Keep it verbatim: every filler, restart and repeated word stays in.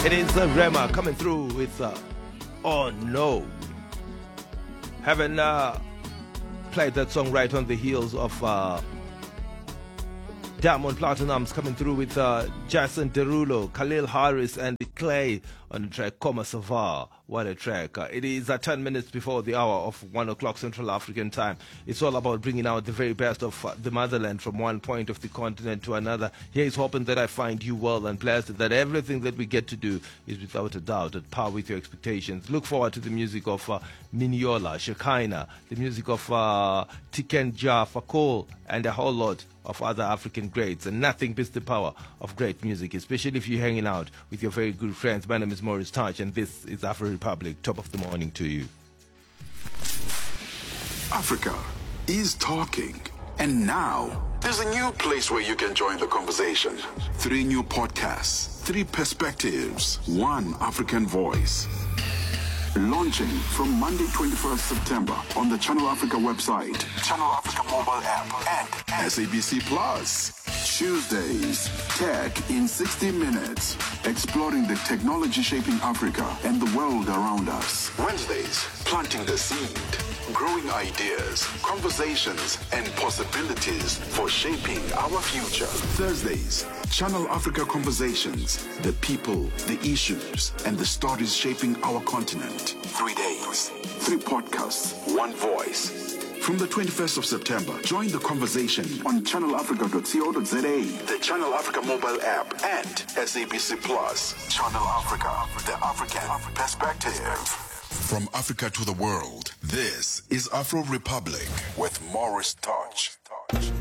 It is uh, Rema coming through with uh, Oh No. Having uh, played that song right on the heels of uh, Diamond Platnumz coming through with uh, Jason Derulo, Khalil Harris, and Clay on the track Koma Savar. What a track. Uh, it is uh, ten minutes before the hour of one o'clock Central African time. It's all about bringing out the very best of uh, the motherland from one point of the continent to another. Here's hoping that I find you well and blessed, that everything that we get to do is without a doubt at par with your expectations. Look forward to the music of uh, Miniola, Shekinah, the music of uh, Tiken Jah Fakool, and a whole lot of other African greats. And nothing beats the power of great music, especially if you're hanging out with your very good friends. My name is Maurice Touch, and this is Afro Republic. Top of the morning to you. Africa is talking. And now, there's a new place where you can join the conversation. Three new podcasts, three perspectives, one African voice. Launching from Monday, twenty-first September on the Channel Africa website, Channel Africa mobile app, and S A B C Plus. Tuesdays, Tech in sixty minutes, exploring the technology shaping Africa and the world around us. Wednesdays, planting the seed, growing ideas, conversations, and possibilities for shaping our future. Thursdays, Channel Africa Conversations, the people, the issues, and the stories shaping our continent. Three days, three podcasts, one voice. From the twenty-first of September, join the conversation on channel africa dot co dot za, the Channel Africa mobile app, and S A B C Plus. Channel Africa, the African perspective. From Africa to the world, this is Afro Republic with Maurice Touch.